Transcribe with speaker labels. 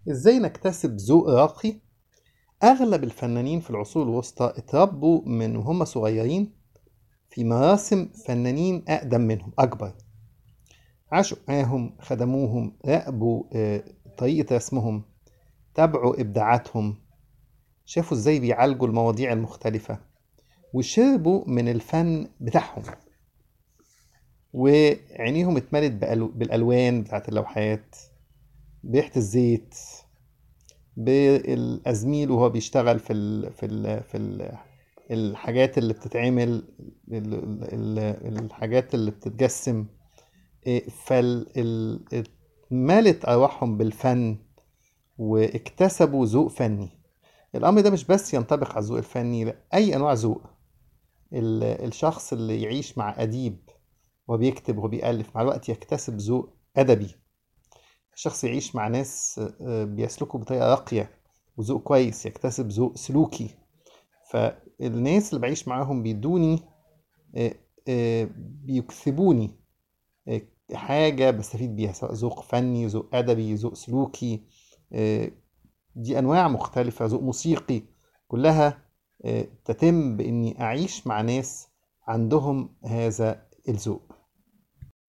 Speaker 1: ازاي نكتسب ذوق راقي؟ اغلب الفنانين في العصور الوسطى اتربوا من وهم صغيرين في مراسم فنانين اقدم منهم اكبر. عاشوا معاهم، خدموهم، راقبوا طريقة رسمهم، تابعوا ابداعاتهم، شافوا ازاي بيعالجوا المواضيع المختلفة، وشربوا من الفن بتاعهم، وعينيهم اتملت بالالوان بتاعت اللوحات، بريحة الزيت، بالازميل وهو بيشتغل الحاجات اللي بتتعمل، الحاجات اللي بتتجسم. مالت ارواحهم بالفن واكتسبوا ذوق فني. الامر ده مش بس ينطبق على الذوق الفني، لا، اي انواع ذوق. الشخص اللي يعيش مع اديب وبيكتب وبيألف مع الوقت يكتسب ذوق ادبي. الشخص يعيش مع ناس بيسلكوا بطريقة راقية وذوق كويس يكتسب ذوق سلوكي. فالناس اللي بعيش معاهم بيدوني بيكسبوني حاجة بستفيد بيها، سواء ذوق فني، ذوق أدبي، ذوق سلوكي. آه، دي أنواع مختلفة، ذوق موسيقي، كلها تتم بإني أعيش مع ناس عندهم هذا الذوق.